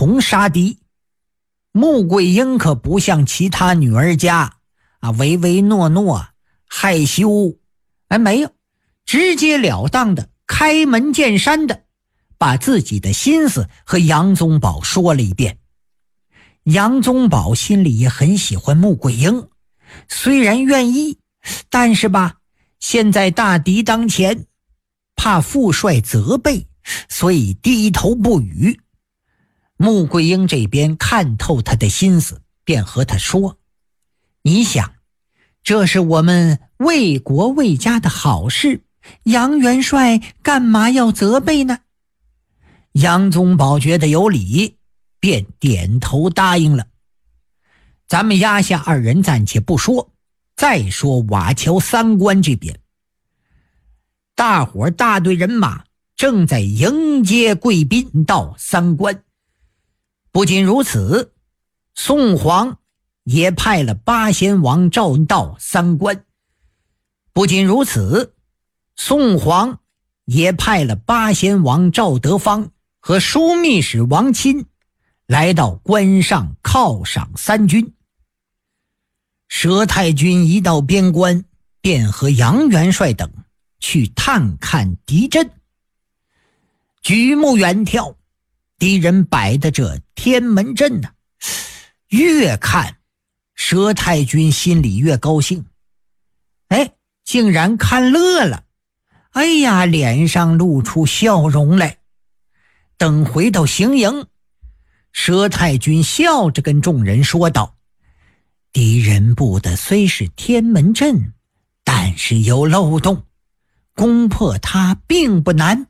同杀敌。穆桂英可不像其他女儿家唯唯诺诺害羞，没有，直截了当的开门见山的把自己的心思和杨宗保说了一遍。杨宗保心里也很喜欢穆桂英，虽然愿意，但是现在大敌当前，怕父帅责备，所以低头不语。穆桂英这边看透他的心思，便和他说：你想，这是我们为国为家的好事，杨元帅干嘛要责备呢？杨宗保觉得有理，便点头答应了。咱们压下二人暂且不说，再说瓦桥三关这边，大伙大队人马正在迎接贵宾到三关。不仅如此，宋皇也派了八贤王赵到三关。不仅如此，宋皇也派了八贤王赵德芳和枢密使王钦来到关上犒赏三军。佘太君一到边关，便和杨元帅等去探看敌阵。举目远眺，敌人摆的这天门阵越看佘太君心里越高兴，竟然看乐了，脸上露出笑容来。等回到行营，佘太君笑着跟众人说道：敌人布的虽是天门阵，但是有漏洞，攻破它并不难。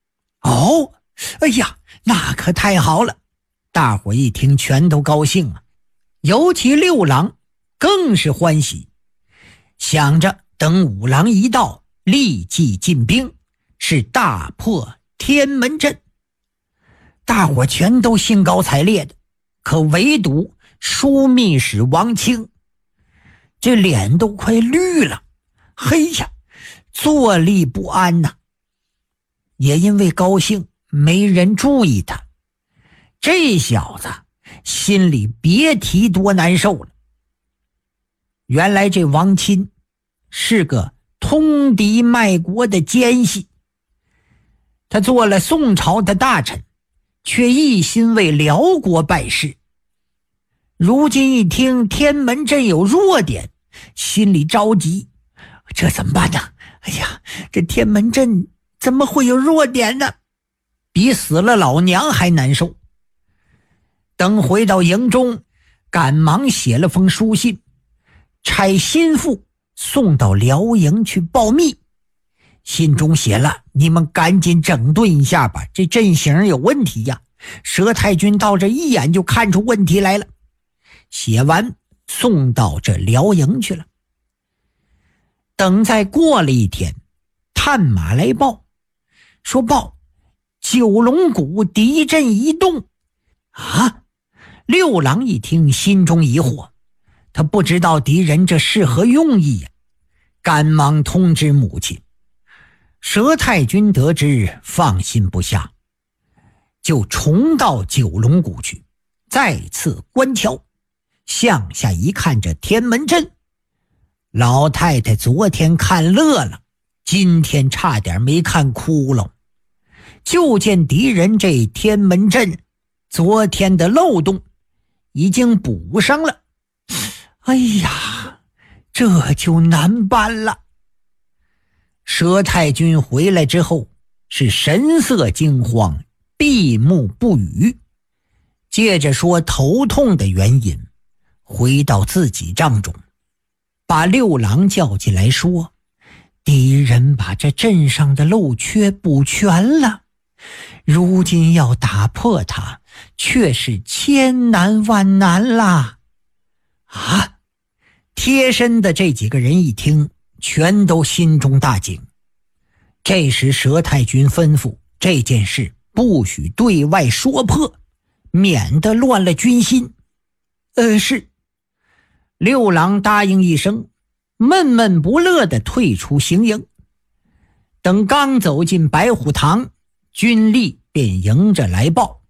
那可太好了！大伙一听全都高兴尤其六郎更是欢喜，想着等五郎一到，立即进兵，是大破天门阵。大伙全都兴高采烈的，可唯独枢密使王清，这脸都快绿了，坐立不安也因为高兴，没人注意他。这小子心里别提多难受了。原来这王钦是个通敌卖国的奸细，他做了宋朝的大臣，却一心为辽国办事。如今一听天门阵有弱点，心里着急，这怎么办呢？这天门阵怎么会有弱点呢？比死了老娘还难受。等回到营中，赶忙写了封书信，差心腹送到辽营去报密。信中写了：你们赶紧整顿一下吧，这阵型有问题呀。佘太君到这一眼就看出问题来了。写完送到这辽营去了。等再过了一天，探马来报，说九龙谷敌阵一动。六郎一听心中疑惑，他不知道敌人这是何用意赶忙通知母亲。佘太君得知放心不下，就重到九龙谷去，再次观瞧。向下一看，这天门阵，老太太昨天看乐了，今天差点没看哭了。就见敌人这天门阵昨天的漏洞已经补上了。这就难办了。佘太君回来之后是神色惊慌，闭目不语。接着说头痛的原因，回到自己帐中，把六郎叫进来说：敌人把这阵上的漏缺补全了，如今要打破它却是千难万难啦。贴身的这几个人一听，全都心中大惊。这时佘太君吩咐这件事不许对外说破，免得乱了军心。是。六郎答应一声，闷闷不乐地退出行营。等刚走进白虎堂，军吏便迎着来报，